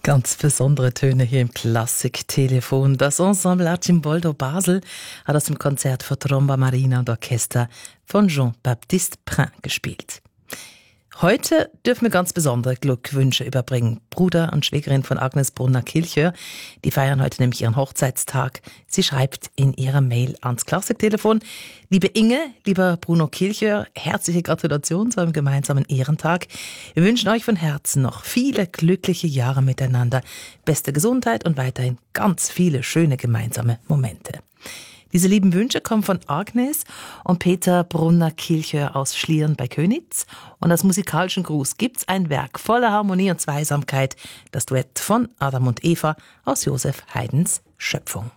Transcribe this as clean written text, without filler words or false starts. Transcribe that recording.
Ganz besondere Töne hier im Klassiktelefon. Das Ensemble Arcimboldo Basel hat aus dem Konzert für Tromba Marina und Orchester von Jean-Baptiste Prin gespielt. Heute dürfen wir ganz besondere Glückwünsche überbringen. Bruder und Schwägerin von Agnes Brunner-Kilchör, die feiern heute nämlich ihren Hochzeitstag. Sie schreibt in ihrer Mail ans Klassiktelefon: Liebe Inge, lieber Bruno Kilchör, herzliche Gratulation zu einem gemeinsamen Ehrentag. Wir wünschen euch von Herzen noch viele glückliche Jahre miteinander, beste Gesundheit und weiterhin ganz viele schöne gemeinsame Momente. Diese lieben Wünsche kommen von Agnes und Peter Brunner-Kilchör aus Schlieren bei Könitz. Und als musikalischen Gruß gibt's ein Werk voller Harmonie und Zweisamkeit, das Duett von Adam und Eva aus Josef Haydns Schöpfung.